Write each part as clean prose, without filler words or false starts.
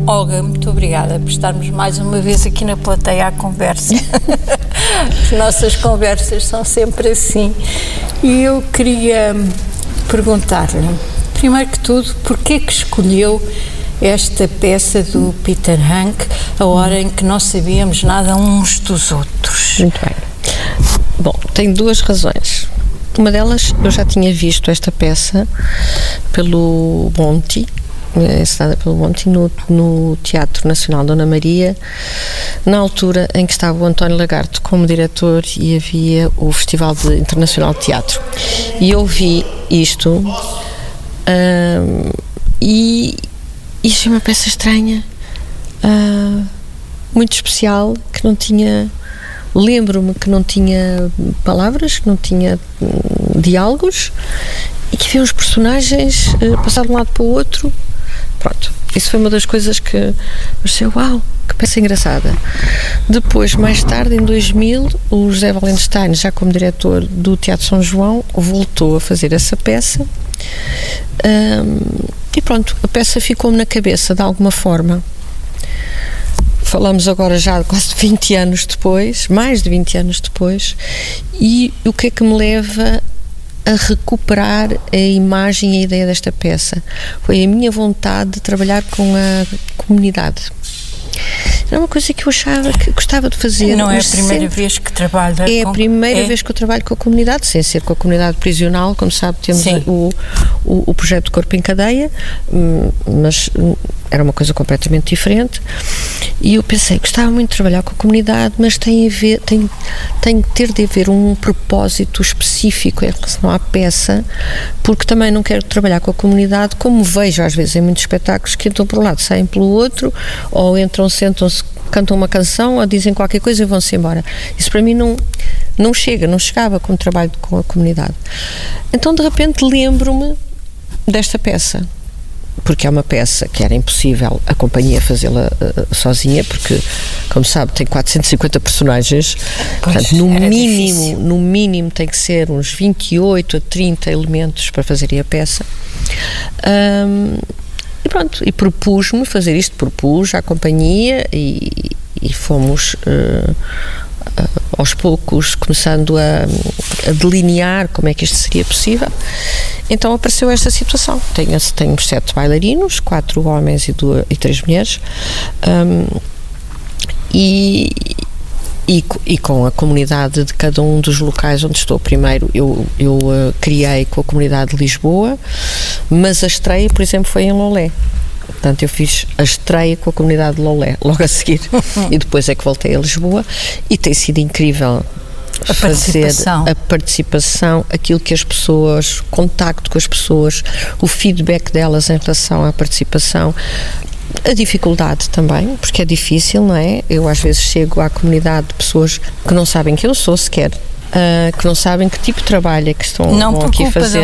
Olga, muito obrigada por estarmos mais uma vez aqui na plateia à conversa. As nossas conversas são sempre assim. E eu queria perguntar-lhe, primeiro que tudo, porquê que escolheu esta peça do Peter Hank a hora em que não sabíamos nada uns dos outros? Muito bem. Bom, tem duas razões. Uma delas, eu já tinha visto esta peça pelo Monti, encenada pelo Monti, no Teatro Nacional Dona Maria, na altura em que estava o António Lagarto como diretor e havia o Festival Internacional de Teatro. E eu vi isto e achei uma peça estranha, muito especial, que não tinha... Lembro-me que não tinha palavras, que não tinha diálogos e que havia uns personagens passar de um lado para o outro. Pronto, isso foi uma das coisas que eu achei, uau, que peça engraçada. Depois, mais tarde, em 2000, o José Wallenstein, já como diretor do Teatro São João, voltou a fazer essa peça e pronto, a peça ficou-me na cabeça de alguma forma. Falamos agora já de quase 20 anos depois, mais de 20 anos depois, e o que é que me leva a recuperar a imagem e a ideia desta peça? Foi a minha vontade de trabalhar com a comunidade. Era uma coisa que eu achava que gostava de fazer. Não é a primeira vez que trabalha É a primeira vez que eu trabalho com a comunidade, sem ser com a comunidade prisional. Como sabe, temos o projeto Corpo em Cadeia, mas era uma coisa completamente diferente. E eu pensei, gostava muito de trabalhar com a comunidade, mas tem que ter de haver um propósito específico em relação à peça, porque também não quero trabalhar com a comunidade como vejo às vezes em muitos espetáculos, que entram por um lado, saem pelo outro, ou entram, sentam-se, cantam uma canção, ou dizem qualquer coisa e vão-se embora. Isso para mim não chegava como trabalho com a comunidade. Então de repente lembro-me desta peça, porque é uma peça que era impossível a companhia fazê-la sozinha, porque, como sabe, tem 450 personagens, portanto, no mínimo tem que ser uns 28 a 30 elementos para fazerem a peça. E pronto, e propus-me fazer isto, propus à companhia e fomos aos poucos começando a delinear como é que isto seria possível. Então apareceu esta situação. Tenho 7 bailarinos, 4 homens e 3 mulheres, e com a comunidade de cada um dos locais onde estou. Primeiro eu criei com a comunidade de Lisboa, mas a estreia, por exemplo, foi em Lolé. Portanto, eu fiz a estreia com a comunidade de Lolé logo a seguir e depois é que voltei a Lisboa, e tem sido incrível fazer a participação, aquilo que as pessoas, contacto com as pessoas, o feedback delas em relação à participação, a dificuldade também, porque é difícil, não é? Eu às vezes chego à comunidade de pessoas que não sabem quem eu sou sequer, que não sabem que tipo de trabalho é que estão aqui a fazer.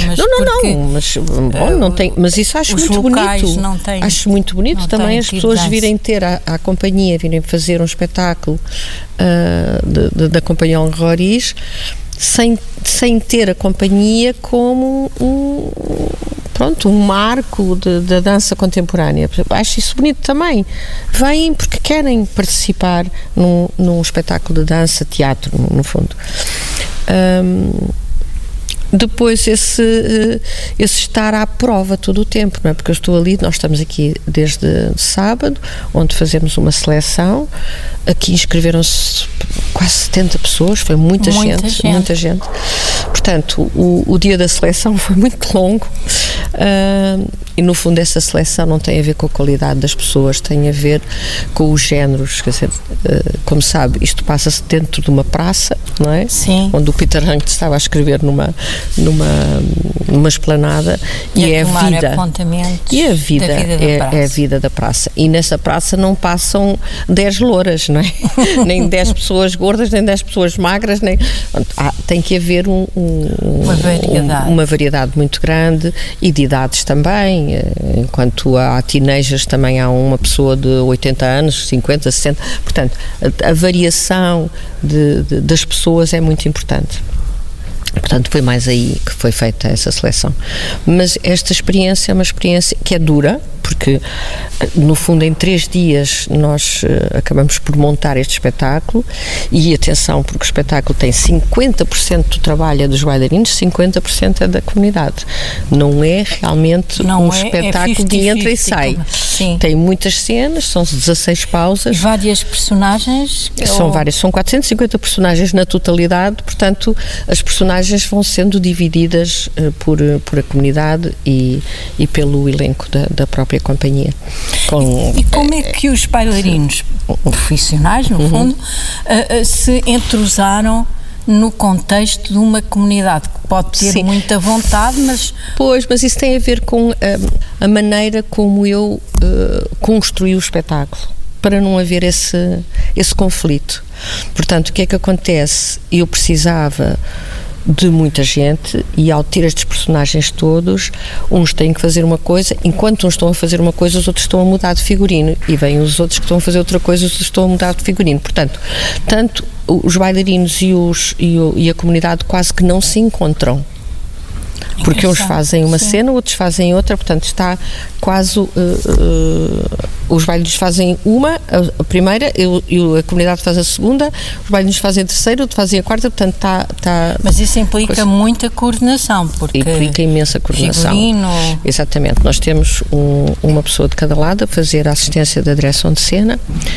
Mas isso acho muito bonito. Acho muito bonito também as pessoas virem ter a companhia, virem fazer um espetáculo da Companhia Roriz sem ter a companhia como um marco da dança contemporânea. Acho isso bonito também. Vêm porque querem participar num espetáculo de dança, teatro, no fundo. Depois esse estar à prova todo o tempo, não é? Porque eu estou ali, nós estamos aqui desde sábado, onde fazemos uma seleção. Aqui inscreveram-se quase 70 pessoas, foi muita gente. Portanto, o dia da seleção foi muito longo, e no fundo essa seleção não tem a ver com a qualidade das pessoas, tem a ver com os géneros. Quer dizer, como sabe, isto passa-se dentro de uma praça, não é? Sim. Onde o Peter Hank estava a escrever numa esplanada, e é a vida. E a vida é a vida da praça. E nessa praça não passam 10 louras, não é? Nem 10 pessoas gordas, nem 10 pessoas magras, nem... tem que haver uma variedade muito grande, e de idades também. Enquanto há teenagers, também há uma pessoa de 80 anos, 50, 60. Portanto, a variação das pessoas é muito importante. Portanto, foi mais aí que foi feita essa seleção. Mas esta experiência é uma experiência que é dura, porque, no fundo, em 3 dias nós acabamos por montar este espetáculo e, atenção, porque o espetáculo tem 50% do trabalho é dos bailarinos, 50% é da comunidade. Não é realmente espetáculo de entra e sai. Sim. Tem muitas cenas, são 16 pausas. Várias personagens? São 450 personagens na totalidade, portanto, as personagens vão sendo divididas por a comunidade e pelo elenco da própria companhia. E como é que os bailarinos profissionais, no fundo, se entrosaram no contexto de uma comunidade que pode ter muita vontade, mas... Pois, mas isso tem a ver com a maneira como eu construí o espetáculo, para não haver esse conflito. Portanto, o que é que acontece? Eu precisava de muita gente e, ao ter estes personagens todos, uns têm que fazer uma coisa, enquanto uns estão a fazer uma coisa, os outros estão a mudar de figurino, e vêm os outros que estão a fazer outra coisa, os outros estão a mudar de figurino. Portanto, tanto os bailarinos e a comunidade quase que não se encontram, porque uns fazem uma cena, outros fazem outra, portanto está quase os bailarinos fazem a primeira, e a comunidade faz a segunda, os bailarinos fazem a terceira, outros fazem a quarta, portanto está... Mas isso implica muita coordenação, porque... Implica imensa coordenação. Figurino... Exatamente, nós temos uma pessoa de cada lado a fazer a assistência da direção de cena,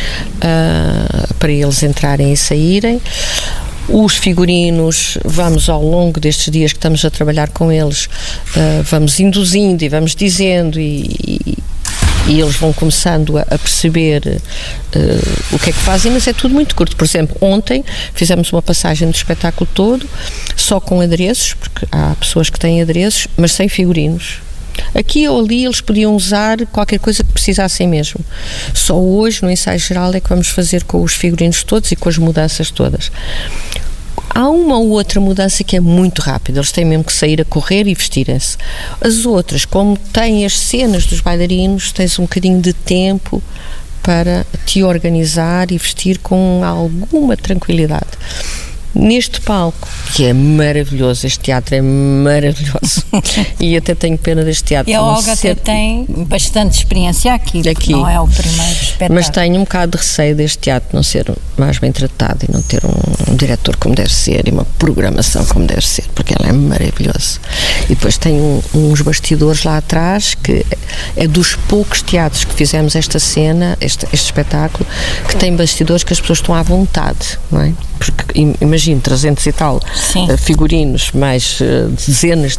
para eles entrarem e saírem. Os figurinos, vamos ao longo destes dias que estamos a trabalhar com eles, vamos induzindo e vamos dizendo e eles vão começando a perceber o que é que fazem, mas é tudo muito curto. Por exemplo, ontem fizemos uma passagem do espetáculo todo só com adereços, porque há pessoas que têm adereços, mas sem figurinos. Aqui ou ali eles podiam usar qualquer coisa que precisassem mesmo. Só hoje, no ensaio geral, é que vamos fazer com os figurinos todos e com as mudanças todas. Há uma ou outra mudança que é muito rápida, eles têm mesmo que sair a correr e vestirem-se. As outras, como têm as cenas dos bailarinos, tens um bocadinho de tempo para te organizar e vestir com alguma tranquilidade. Neste palco, que é maravilhoso, este teatro é maravilhoso, e até tenho pena deste teatro. E a Olga até tem bastante experiência aqui, não é o primeiro espetáculo. Mas tenho um bocado de receio deste teatro não ser mais bem tratado e não ter um diretor como deve ser e uma programação como deve ser, porque ela é maravilhosa. E depois tem uns bastidores lá atrás, que é dos poucos teatros que fizemos esta cena, este espetáculo, que tem bastidores que as pessoas estão à vontade, não é? Porque imagino 300 e tal figurinos, mais dezenas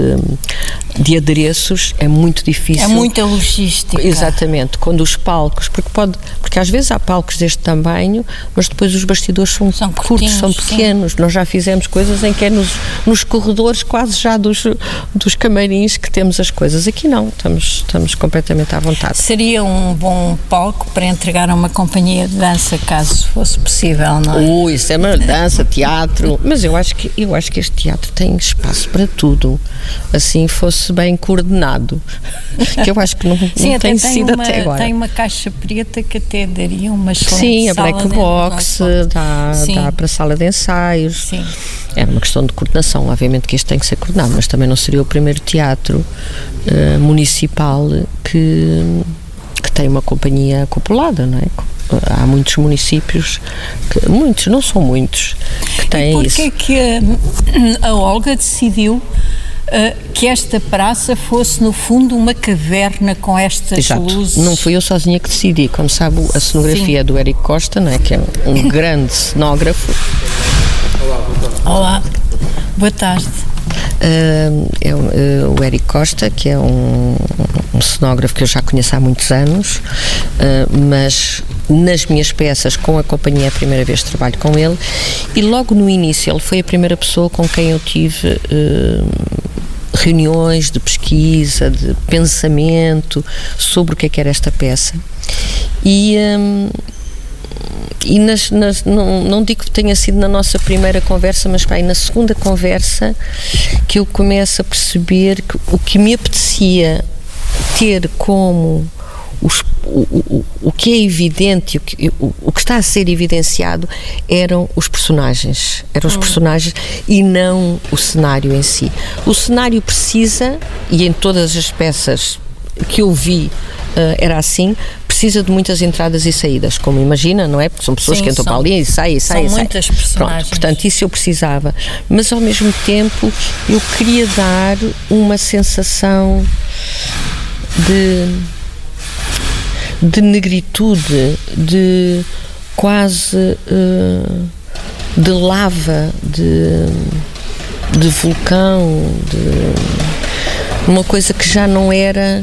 de adereços, é muito difícil. É muita logística. Exatamente, quando os palcos, porque às vezes há palcos deste tamanho, mas depois os bastidores são curtos, são pequenos. Nós já fizemos coisas em que é nos corredores quase já dos camarins que temos as coisas. Aqui não, estamos completamente à vontade. Seria um bom palco para entregar a uma companhia de dança, caso fosse possível, não é? Isso é uma dança, teatro, mas eu acho que este teatro tem espaço para tudo, assim fosse bem coordenado, que eu acho que não tem sido até agora. Tem uma caixa preta que até daria uma excelente a black box, dá para a sala de ensaios. Sim. É uma questão de coordenação, obviamente que isto tem que ser coordenado, mas também não seria o primeiro teatro municipal que tem uma companhia acoplada, não é? Há muitos municípios, muitos, não são muitos, que têm isso. E porquê é que a Olga decidiu que esta praça fosse, no fundo, uma caverna com estas luzes? Não fui eu sozinha que decidi. Como sabe, a cenografia é do Érico Costa, não é? Que é um grande cenógrafo. Olá, boa tarde. É o Érico Costa, que é um cenógrafo que eu já conheço há muitos anos, mas nas minhas peças com a companhia é a primeira vez que trabalho com ele, e logo no início ele foi a primeira pessoa com quem eu tive reuniões de pesquisa, de pensamento sobre o que era esta peça. Não digo que tenha sido na nossa primeira conversa, mas na segunda conversa que eu começo a perceber que o que me apetecia ter como o que é evidente, o que está a ser evidenciado eram os personagens. E não o cenário em si. O cenário precisa, e em todas as peças que eu vi era assim, precisa de muitas entradas e saídas, como imagina, não é? Porque são pessoas que entram para ali e saem. São muitas personagens. Pronto, portanto, isso eu precisava. Mas, ao mesmo tempo, eu queria dar uma sensação de negritude, de quase de lava, de vulcão, de uma coisa que já não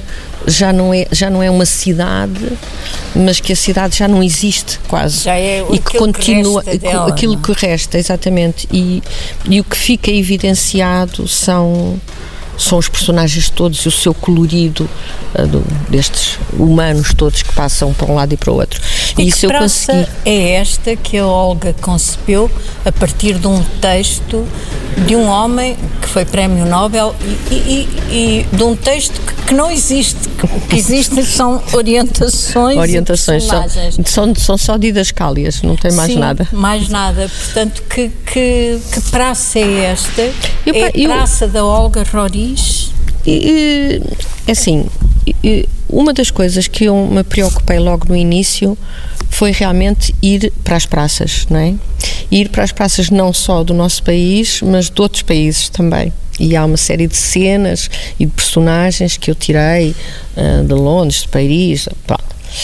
é uma cidade, mas que a cidade já não existe quase. Já é e que continua que resta dela, aquilo que resta, exatamente. E o que fica evidenciado são os personagens todos e o seu colorido destes humanos todos que passam para um lado e para o outro. E isso eu consegui. É esta que a Olga concebeu a partir de um texto de um homem que foi Prémio Nobel e de um texto que não existe. O que existe são orientações são só didascálias, não tem mais nada. Mais nada. Portanto, que praça é esta? É a praça da Olga Roriz? Assim, uma das coisas que eu me preocupei logo no início foi realmente ir para as praças, não é? Ir para as praças não só do nosso país, mas de outros países também. E há uma série de cenas e de personagens que eu tirei de Londres, de Paris, pronto.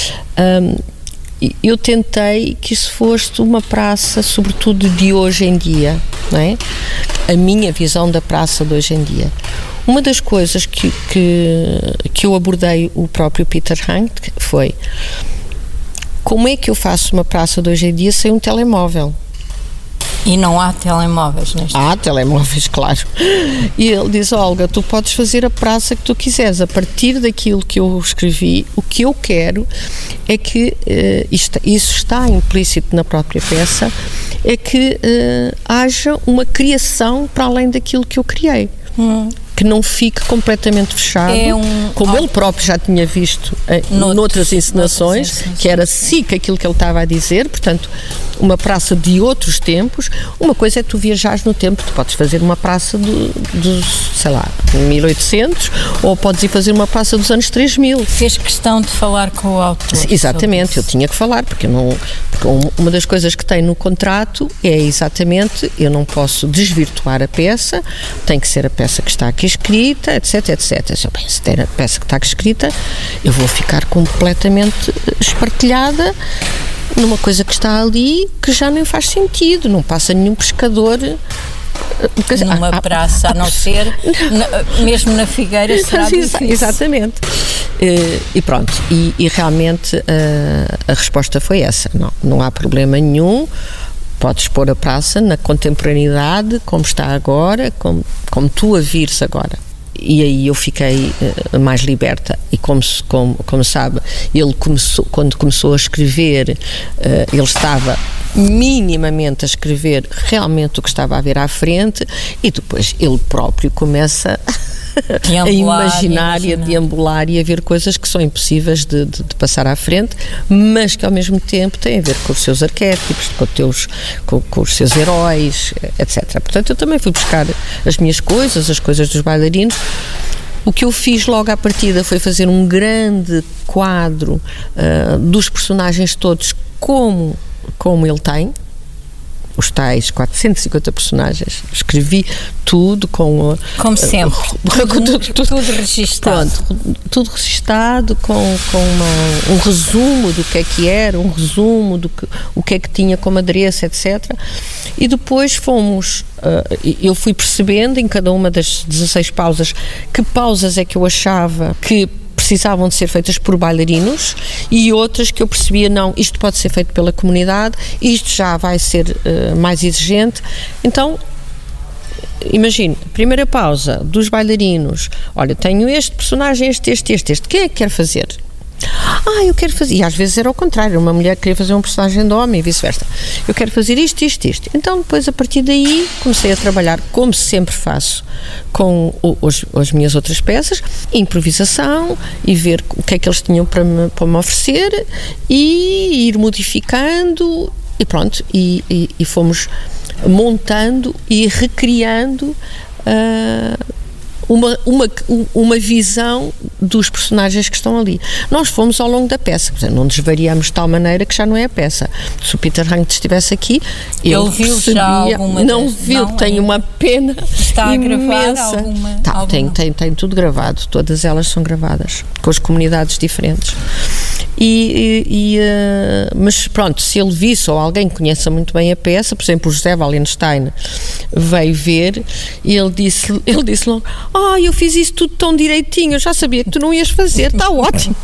Eu tentei que isso fosse uma praça, sobretudo de hoje em dia, não é? A minha visão da praça de hoje em dia. Uma das coisas que eu abordei o próprio Peter Hanke foi: como é que eu faço uma praça de hoje em dia sem um telemóvel? E não há telemóveis neste? Há telemóveis, claro. E ele diz: Olga, tu podes fazer a praça que tu quiseres. A partir daquilo que eu escrevi, o que eu quero é que, isso está implícito na própria peça, é que haja uma criação para além daquilo que eu criei. Que não fique completamente fechado, como ele próprio já tinha visto noutras encenações, que era SIC aquilo que ele estava a dizer, portanto, uma praça de outros tempos. Uma coisa é tu viajares no tempo, tu podes fazer uma praça dos, sei lá, 1800, ou podes ir fazer uma praça dos anos 3000. Fez questão de falar com o autor. Exatamente, eu tinha que falar, porque uma das coisas que tem no contrato é exatamente, eu não posso desvirtuar a peça, tem que ser a peça que está aqui escrita, etc, etc. Se eu penso ter a peça que está aqui escrita, eu vou ficar completamente espartilhada numa coisa que está ali que já nem faz sentido, não passa nenhum pescador numa praça, a não ser mesmo na Figueira será difícil. Exatamente. E pronto, e realmente a resposta foi essa: não há problema nenhum, podes pôr a praça na contemporaneidade como está agora, como tu a vires agora. E aí eu fiquei mais liberta. E como sabe, ele quando começou a escrever, ele estava minimamente a escrever realmente o que estava a ver à frente, e depois ele próprio começa a imaginar e a deambular e a ver coisas que são impossíveis de passar à frente, mas que ao mesmo tempo têm a ver com os seus arquétipos, com os seus heróis, etc. Portanto, eu também fui buscar as minhas coisas, as coisas dos bailarinos. O que eu fiz logo à partida foi fazer um grande quadro dos personagens todos como ele tem, os tais 450 personagens. Escrevi tudo com... Como sempre, tudo registado. Pronto, tudo registado com um resumo do que era, um resumo o que é que tinha como adereço, etc. E depois eu fui percebendo em cada uma das 16 pausas que pausas é que eu achava que precisavam de ser feitas por bailarinos, e outras que eu percebia, não, isto pode ser feito pela comunidade, isto já vai ser mais exigente. Então, imagine, primeira pausa dos bailarinos: olha, tenho este personagem, este, quem é que quer fazer? eu quero fazer, e às vezes era ao contrário, uma mulher queria fazer um personagem de homem e vice-versa, eu quero fazer isto. Então depois, a partir daí, comecei a trabalhar, como sempre faço, com as minhas outras peças, improvisação, e ver o que é que eles tinham para me oferecer, e ir modificando, e pronto, e fomos montando e recriando uma visão dos personagens que estão ali. Nós fomos ao longo da peça, não desvariamos de tal maneira que já não é a peça. Se o Peter Hank estivesse aqui, ele viu percebia, já alguma não viu, tem uma pena está imensa. A gravar alguma? Tem tudo gravado, todas elas são gravadas, com as comunidades diferentes. Mas pronto, se ele visse, ou alguém que conheça muito bem a peça, por exemplo, o José Wallenstein veio ver e ele disse logo: eu fiz isso tudo tão direitinho, eu já sabia que tu não ias fazer, está ótimo.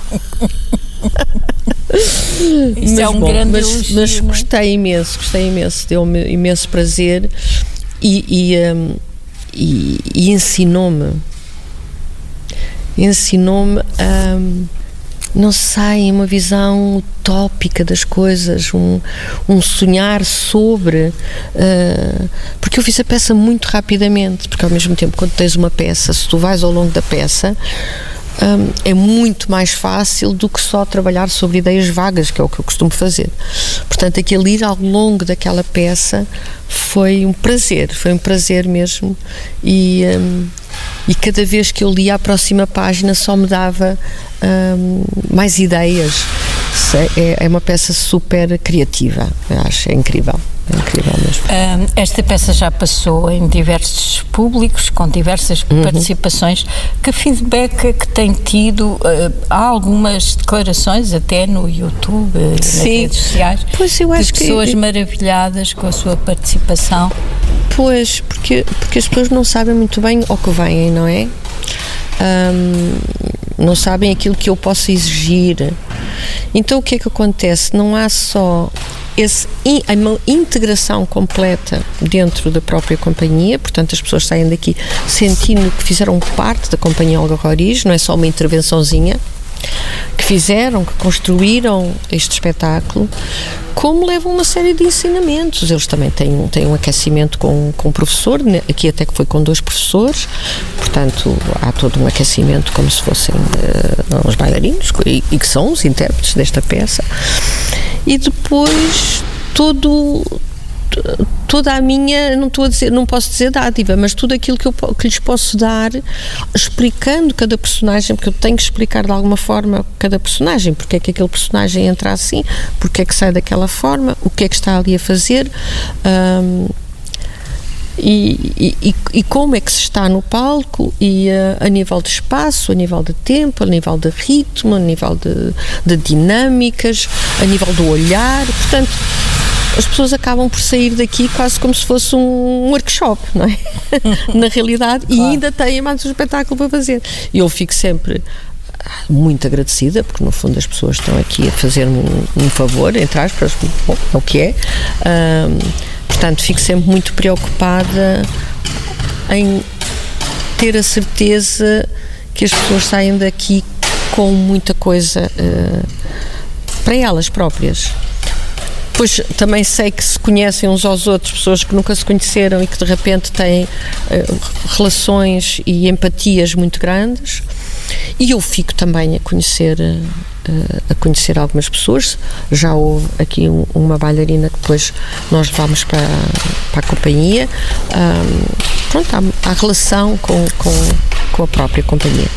Isso é um grande elogio, mas gostei imenso, deu-me imenso prazer e ensinou-me não sei, uma visão utópica das coisas, um sonhar sobre, porque eu fiz a peça muito rapidamente, porque ao mesmo tempo, quando tens uma peça, se tu vais ao longo da peça, é muito mais fácil do que só trabalhar sobre ideias vagas, que é o que eu costumo fazer. Portanto, aquele ir ao longo daquela peça foi um prazer mesmo, e cada vez que eu lia a próxima página só me dava mais ideias. É uma peça super criativa, eu acho, é incrível mesmo. Esta peça já passou em diversos públicos, com diversas participações. Que feedback é que tem tido? Há algumas declarações até no YouTube, nas redes sociais, pois eu acho de pessoas maravilhadas com a sua participação. Pois, porque as pessoas não sabem muito bem ao que vêm, não é? Não sabem aquilo que eu posso exigir. Então o que é que acontece? Não há só uma integração completa dentro da própria companhia, portanto as pessoas saem daqui sentindo que fizeram parte da companhia Olga Roriz, não é só uma intervençãozinha, que fizeram, que construíram este espetáculo, como levam uma série de ensinamentos. Eles também têm um aquecimento com um professor, aqui até que foi com 2 professores, portanto há todo um aquecimento como se fossem os bailarinos e que são os intérpretes desta peça, e depois toda a minha, não posso dizer dádiva, mas tudo aquilo que lhes posso dar, explicando cada personagem, porque eu tenho que explicar de alguma forma cada personagem, porque é que aquele personagem entra assim, porque é que sai daquela forma, o que é que está ali a fazer, e como é que se está no palco, e a nível de espaço, a nível de tempo, a nível de ritmo, a nível de dinâmicas, a nível do olhar. Portanto, as pessoas acabam por sair daqui quase como se fosse um workshop, não é? Na realidade, claro. E ainda têm mais um espetáculo para fazer. E eu fico sempre muito agradecida, porque no fundo as pessoas estão aqui a fazer-me um favor, entre aspas, bom, é o que é. Portanto, fico sempre muito preocupada em ter a certeza que as pessoas saem daqui com muita coisa para elas próprias. Pois também sei que se conhecem uns aos outros, pessoas que nunca se conheceram e que de repente têm relações e empatias muito grandes, e eu fico também a conhecer algumas pessoas. Já houve aqui uma bailarina que depois nós levámos para a companhia. Pronto, há relação com a própria companhia.